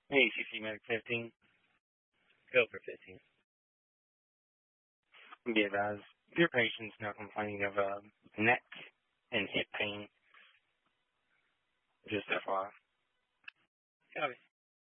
ACC Medic 15. Go for 15. Be advised, your patient's now complaining of neck and hip pain. Just FYI. Copy.